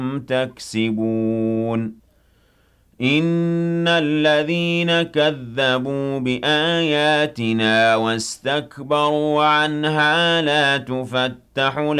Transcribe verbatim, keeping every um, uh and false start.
تكسبون إن الذين كذبوا بآياتنا واستكبروا عنها لا تفتح